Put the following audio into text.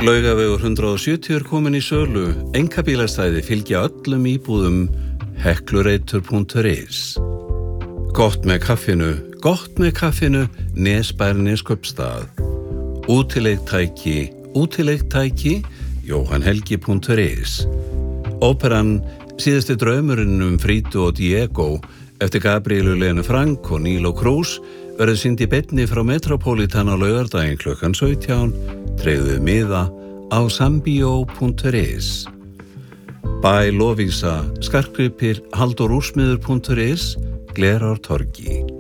Laugavegur 170 komin í sölu. Einkabílastæði fylgja öllum íbúðum. Heklureitur.is. Gott með kaffinu, Nesbær Neskaupstað. Útileigtæki, JóhannHelgi.is. Óperan Síðasti draumurinn Frito og Diego eftir Gabrielu Lenu Frank og Nílo Krús verður sýnd í beinni frá Metropolitan á laugardaginn klukkan 17. Tryggðu miða á sambio.is. Bæ Lovísa, skartgripir, Halldór Úrsmiður.is, Glerártorgi.